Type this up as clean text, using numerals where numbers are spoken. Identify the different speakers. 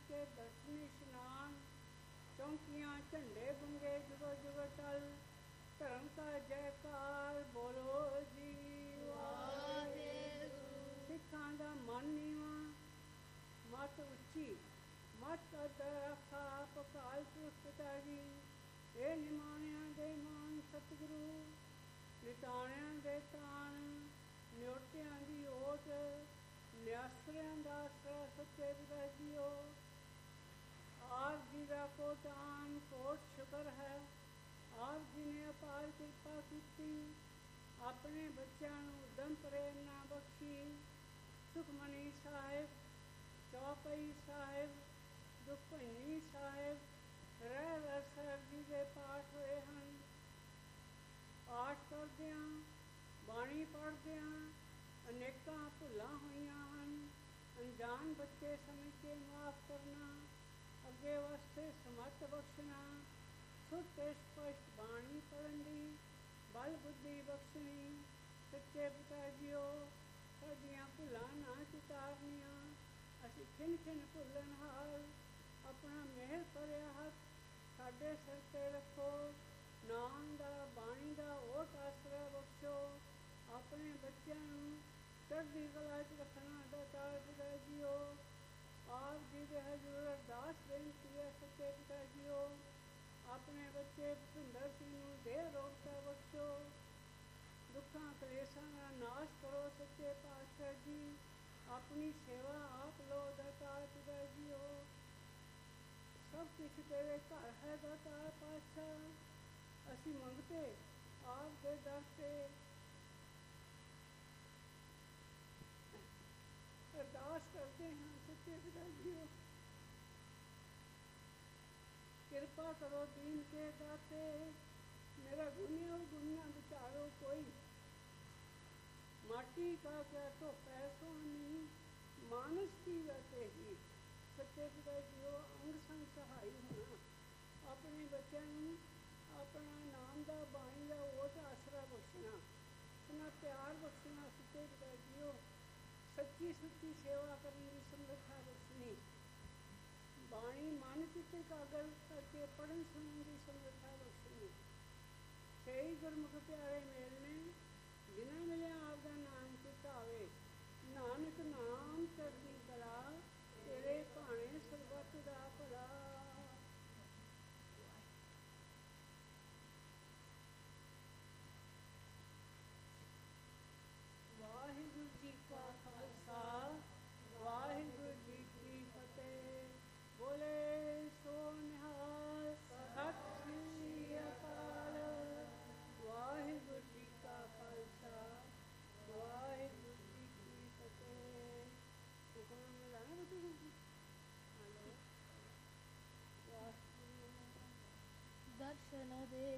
Speaker 1: ਕੇ ਦਰਸ਼ਨ ਇਸ਼ਨਾਨ, ਚੌਂਕੀਆਂ ਝੰਡੇ ਬੰਗੇ ਜੁਗੋ ਜੁਗੋ ਟਲ, ਧਰਮ ਕਾ ਜੈਕਾਰ ਬੋਲੋ ਜੀ ਵਾਹਿਗੁਰੂ। ਸਿੱਖਾਂ ਦਾ ਮਨ ਨੀਵਾਂ ਮਤ ਉੱਚੀ, ਮਤ ਰੱਖਾ ਆਪ ਅਕਾਲ ਪੁਰਖ ਪਿਤਾ ਜੀ। ਇਹ ਨਿਮਾਣਿਆਂ ਦੇ ਮਾਨ ਸਤਿਗੁਰੂ, ਨਿਤਾਣਿਆਂ ਦੇ ਤਾਣ, ਨਿਉਟਿਆਂ ਦੀ ਓਟ, ਨਿਆਸਰਿਆਂ ਦਾ ਆਸਰਾ ਸੱਚੇ ਪਿਤਾ ਜੀਓ। ਆਪ ਜੀ ਦਾ ਕੋਟ ਆਮ ਕੋਟ ਸ਼ੁਕਰ ਹੈ, ਆਪ ਜੀ ਨੇ ਅਪਾਰ ਕਿਰਪਾ ਕੀਤੀ, ਆਪਣੇ ਬੱਚਿਆਂ ਨੂੰ ਉਦਮ ਪ੍ਰੇਰਨਾ ਬਖਸ਼ੀ। ਸੁਖਮਨੀ ਸਾਹਿਬ, ਚੌਪਈ ਸਾਹਿਬ, ਦੁਖਭੰਜਨੀ ਸਾਹਿਬ, ਰਹਿ ਸਾਹਿਬ ਜੀ ਦੇ ਪਾਠ ਹੋਏ ਹਨ। ਪਾਠ ਕਰਦਿਆਂ, ਬਾਣੀ ਪੜ੍ਹਦਿਆਂ ਅਨੇਕਾਂ ਭੁੱਲਾਂ ਹੋਈਆਂ ਹਨ। ਅਣਜਾਣ ਬੱਚੇ ਸਮਝ ਕੇ ਮਾਫ਼ ਕਰਨਾ, ਅੱਗੇ ਵਾਸਤੇ ਸਮੱਤ ਬਖਸ਼ਣਾ, ਸੁੱਧ ਸਪਸ਼ਟ ਬਾਣੀ ਪੜ੍ਹਨ ਦੀ ਬਲ ਬੁੱਧੀ ਬਖਸ਼ਣੀ। ਸੱਚੇ ਪਿਤਾ ਜੀਓ, ਸਾਡੀਆਂ ਭੁੱਲਾਂ ਨਾ ਚਿਤਾਰਨੀਆਂ, ਅਸੀਂ ਖਿਨ ਖਿਨ ਭੁੱਲਣ ਹਾਲ, ਆਪਣਾ ਮਿਹਰ ਭਰਿਆ ਹੱਥ ਸਾਡੇ ਸਿਰ 'ਤੇ ਰੱਖੋ। ਨਾਮ ਦਾ ਬਾਣੀ ਦਾ ਓਟ ਆਸਰਾ ਬਖਸ਼ੋ, ਆਪਣੇ ਬੱਚਿਆਂ ਨੂੰ ਚੜ੍ਹਦੀ ਕਲਾ 'ਚ ਰੱਖਣਾ ਦਾਤਾਰ ਪਿਤਾ ਜੀਓ। ਆਪ ਜੀ ਦੇ ਹਜ਼ੂਰ ਅਰਦਾਸ ਬੇਨਤੀ ਹੈ ਸੱਚੇ ਪਿਤਾ ਜੀਓ, ਆਪਣੇ ਬੱਚੇ ਭੁਪਿੰਦਰ ਸਿੰਘ ਨੂੰ ਦੇਹ ਅਰੋਗਤਾ ਬਖਸ਼ੋ, ਦੁੱਖਾਂ ਕਲੇਸ਼ਾਂ ਦਾ ਨਾਸ਼ ਕਰੋ ਸੱਚੇ ਪਾਤਸ਼ਾਹ ਜੀ। ਆਪਣੀ ਸੇਵਾ ਆਪ ਲੋ ਦਾਤਾਰ ਪਿਤਾ ਜੀਓ। ਸਭ ਕੁਛ ਤੇਰੇ ਘਰ ਹੈ ਦਾਤਾਰ ਪਾਤਸ਼ਾਹ, ਅਸੀਂ ਮੰਗਤੇ ਆਪ ਦੇ ਦਰ 'ਤੇ ਅਰਦਾਸ ਕਰਦੇ ਹਾਂ ਸੱਚੇ ਪਿਤਾ ਜੀਓ। ਕਿਰਪਾ ਕਰੋ ਦੀਨ ਕੇ ਦਾਤੇ, ਮੇਰਾ ਗੁਨਿਓ ਗੁਨਾ ਵਿਚਾਰੋ ਕੋਈ। ਮਾਟੀ ਕਾ ਕਿਆ ਤੋ ਪੈਸੋਂ ਨਹੀਂ, ਮਾਨਸ ਕੀ ਵੈਸੇ ਹੀ। ਸੱਚੇ ਪਿਤਾ ਜੀਓ, ਅੰਗ ਸੰਗ ਸਹਾਈ ਹੋਣਾ, ਆਪਣੇ ਬੱਚਿਆਂ ਨੂੰ ਆਪਣਾ ਨਾਮ ਦਾ ਬਾਣੀ ਦਾ ਓਟ ਆਸਰਾ ਬਖਸ਼ਣਾ, ਆਪਣਾ ਪਿਆਰ ਬਖਸ਼ਣਾ ਸੱਚੇ ਪਿਤਾ ਜੀਓ। ਸੱਚੀ ਸੁੱਚੀ ਸੇਵਾ ਕਰਨ ਦੀ ਸਮਰੱਥਾ ਬਖਸ਼ਣੀ, ਬਾਣੀ ਮਨ ਚਿੱਤ ਇਕਾਗਰ ਕਰਕੇ ਪੜ੍ਹਨ ਸੁਣਨ ਦੀ ਸਮਰੱਥਾ ਬਖਸ਼ਣੀ। ਸਹੀ ਗੁਰਮੁਖ ਪਿਆਰੇ ਮਿਲਣੇ, ਜਿਨ੍ਹਾਂ ਮਿਲਿਆ ਆਪ ਦਾ ਨਾਮ ਚਿਤਾਵੇ। ਨਾਨਕ ਨਾਮ ਚੜ੍ਹਦੀ ਕਲਾ, ਤੇਰੇ ਭਾਣੇ ਸਰਬੱਤ ਦਾ ਭਲਾ। ਵਾਹਿਗੁਰੂ ਜੀ ਕਾ ਖਾਲਸਾ, ਵਾਹਿਗੁਰੂ ਜੀ ਕੀ ਫਤਿਹ। ਬੋਲੇ ਸੋ ਨਿਹਾਲ, ਸਤਿ ਸ੍ਰੀ ਅਕਾਲ। ਵਾਹਿਗੁਰੂ ਜੀ ਕਾ ਖਾਲਸਾ, ਵਾਹਿਗੁਰੂ ਜੀ ਕੀ ਫਤਿਹ। ਹੁਕਮ ਮਿਲਾਣਾ ਬੇਟੇ ਦਰਸ਼ਨ ਦੇ